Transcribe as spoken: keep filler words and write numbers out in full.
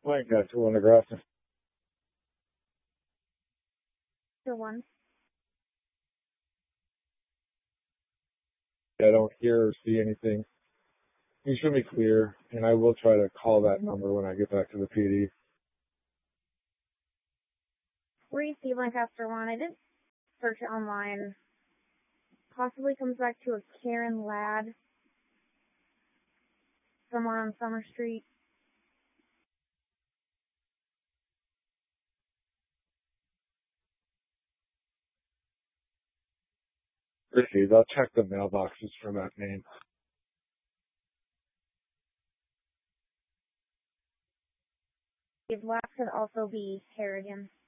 Lancaster, Wintergrafton. one. I don't hear or see anything. You should be clear, and I will try to call that number when I get back to the P D. Receive Lancaster one. I did search it online. Possibly comes back to a Karen Ladd somewhere on Summer Street. Received. I'll check the mailboxes for that name. His last could also be Harrigan.